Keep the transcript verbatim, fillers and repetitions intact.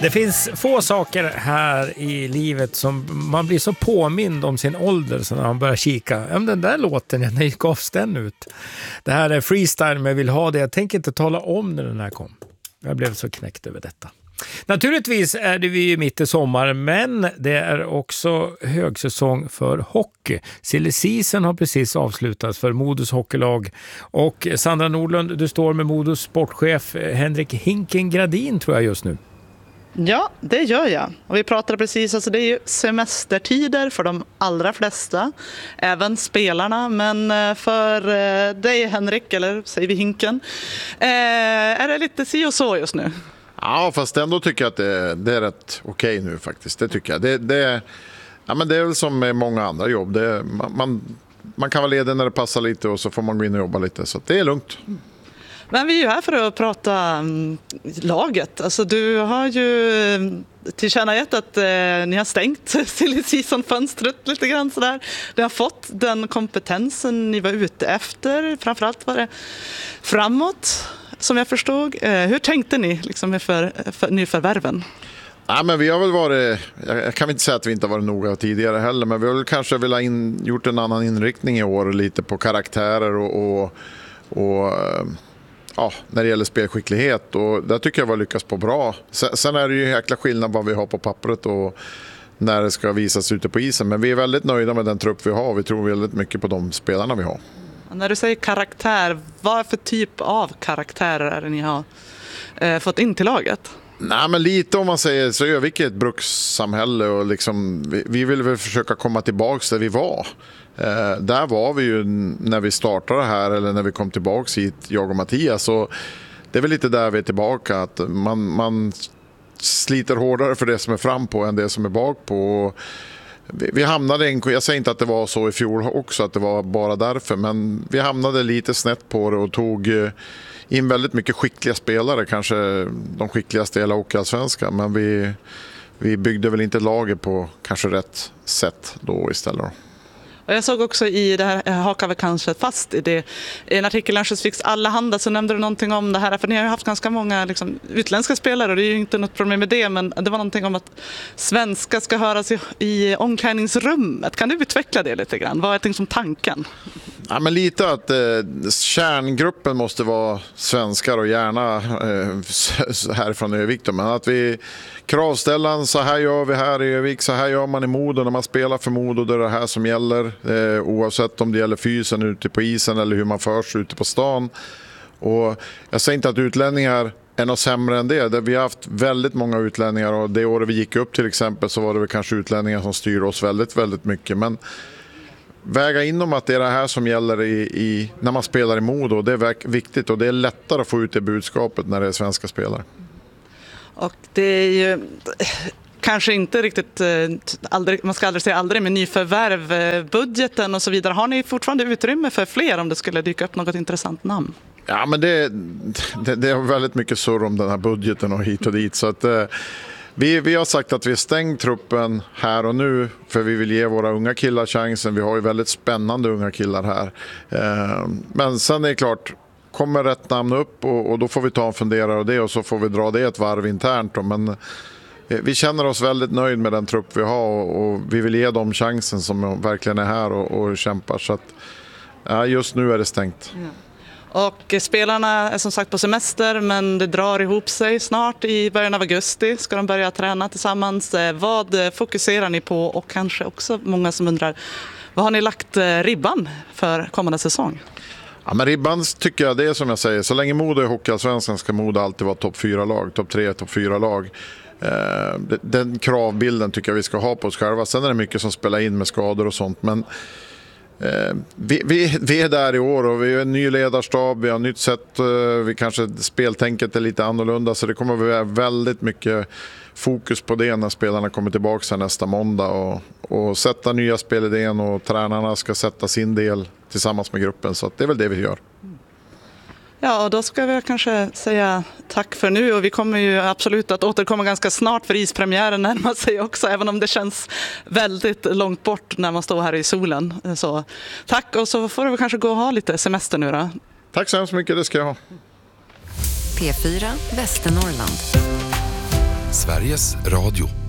Det finns få saker här i livet som man blir så påmind om sin ålder så när man börjar kika. Ja, den där låten, när gavs den ut? Det här är Freestyle, men jag vill ha det. Jag tänker inte tala om när den här kom. Jag blev så knäckt över detta. Naturligtvis är det vi mitt i sommar, men det är också högsäsong för hockey. Silly Season har precis avslutats för Modos hockeylag. Och Sandra Nordlund, du står med Modos sportchef Henrik Hinken Gradin tror jag just nu. Ja, det gör jag. Och vi pratade precis, alltså det är ju semestertider för de allra flesta, även spelarna, men för dig Henrik, eller säger vi Hinken, eh, är det lite si och så just nu? Ja, fast ändå tycker jag att det, det är rätt okej nu faktiskt, det tycker jag. Det, det, ja, men det är väl som med många andra jobb, det, man, man, man kan vara ledig när det passar lite och så får man gå in och jobba lite, så det är lugnt. Men vi är ju här för att prata um, laget. Alltså, du har ju tillkännagett att eh, ni har stängt Silly Season-fönstret lite grann sådär. Du har fått den kompetensen ni var ute efter. Framförallt var det framåt, som jag förstod. Eh, hur tänkte ni liksom, med för, för, nyförvärven? Ja, men vi har väl varit, jag kan inte säga att vi inte har varit noga tidigare heller, men vi har väl kanske velat in, gjort en annan inriktning i år, lite på karaktärer och... och, och ja, när det gäller spelskicklighet, och där tycker jag var lyckas på bra. Sen, sen är det ju jäkla skillnad vad vi har på pappret och när det ska visas ute på isen, men vi är väldigt nöjda med den trupp vi har och vi tror väldigt mycket på de spelarna vi har. Och när du säger karaktär, vad för typ av karaktärer är det ni har eh, fått in till laget? Nej, men lite om man säger så är vi ett brukssamhälle och liksom, vi, vi vill väl försöka komma tillbaka där vi var. Eh, där var vi ju när vi startade här eller när vi kom tillbaka hit, jag och Mattias, så det är väl lite där vi är tillbaka, att man, man sliter hårdare för det som är fram på än det som är bak på. Och vi, vi hamnade en, jag säger inte att det var så i fjol också, att det var bara därför, men vi hamnade lite snett på det och tog in väldigt mycket skickliga spelare, kanske de skickligaste i hela hockeyallsvenska, men vi, vi byggde väl inte laget på kanske rätt sätt då istället. Och jag såg också i det här, hakar vi kanske fast i det, i en artikel i Örnsköldsviks Allehanda så nämnde du någonting om det här, för ni har ju haft ganska många liksom, utländska spelare och det är ju inte något problem med det, men det var någonting om att svenska ska höras i, i omklädningsrummet. Kan du utveckla det lite grann? Vad är det som tanken? Ja, men lite att eh, kärngruppen måste vara svenskar och gärna eh, härifrån Övik då, men att vi kravställan, så här gör vi här i Övik, så här gör man i Modo när man spelar för Modo, det är det här som gäller eh, oavsett om det gäller fysen ute på isen eller hur man förs ute på stan. Och jag säger inte att utlänningar är något sämre än det. Vi har haft väldigt många utlänningar och det året vi gick upp till exempel så var det väl kanske utlänningar som styr oss väldigt, väldigt mycket, men väga in om att det är det här som gäller i, i, när man spelar i Modo. Det är viktigt och det är lättare att få ut det budskapet när det är svenska spelare. Och det är ju kanske inte riktigt, aldrig, man ska aldrig säga aldrig, med nyförvärv, budgeten och så vidare. Har ni fortfarande utrymme för fler om det skulle dyka upp något intressant namn? Ja, men det, det, det är väldigt mycket surr om den här budgeten och hit och dit, så att Vi, vi har sagt att vi har stängt truppen här och nu för vi vill ge våra unga killar chansen. Vi har ju väldigt spännande unga killar här. Eh, men sen är det klart, kommer rätt namn upp och, och då får vi ta en funderare och det och så får vi dra det ett varv internt. Då. Men eh, vi känner oss väldigt nöjd med den trupp vi har och, och vi vill ge dem chansen som verkligen är här och, och kämpar. Så att, ja, just nu är det stängt. Ja. Och spelarna är som sagt på semester, men det drar ihop sig snart. I början av augusti ska de börja träna tillsammans. Vad fokuserar ni på? Och kanske också många som undrar, vad har ni lagt ribban för kommande säsong? Ja, men ribban tycker jag det är som jag säger. Så länge Modo är hockeyallsvenskan ska Modo alltid vara topp fyra lag. Topp tre, topp fyra lag. Eh, den kravbilden tycker jag vi ska ha på oss själva. Sen är det mycket som spelar in med skador och sånt, men Eh, vi, vi, vi är där i år och vi har en ny ledarstab, vi har ett nytt sätt, eh, vi kanske speltänket är lite annorlunda, så det kommer att vara väldigt mycket fokus på det när spelarna kommer tillbaka nästa måndag och, och sätta nya spelidén och tränarna ska sätta sin del tillsammans med gruppen, så att det är väl det vi gör. Ja, och då ska vi kanske säga tack för nu, och vi kommer ju absolut att återkomma ganska snart för ispremiären närmar sig också, även om det känns väldigt långt bort när man står här i solen. Så tack, och så får du kanske gå och ha lite semester nu då. Tack så hemskt mycket, det ska jag ha. P fyra Västernorrland. Sveriges Radio.